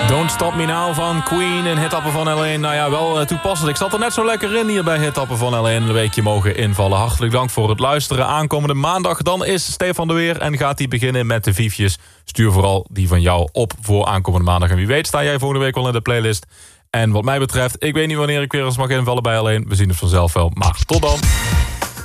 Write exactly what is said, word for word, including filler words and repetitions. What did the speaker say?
Don't Stop Me Now van Queen en Hitappen van L één. Nou ja, wel uh, toepasselijk. Ik zat er net zo lekker in hier bij Hitappen van L één. Een weekje mogen invallen. Hartelijk dank voor het luisteren. Aankomende maandag dan is Stefan de Weer en gaat hij beginnen met de Viefjes. Stuur vooral die van jou op voor aankomende maandag. En wie weet sta jij volgende week wel in de playlist. En wat mij betreft, ik weet niet wanneer ik weer eens mag invallen bij L één. We zien het vanzelf wel. Maar tot dan.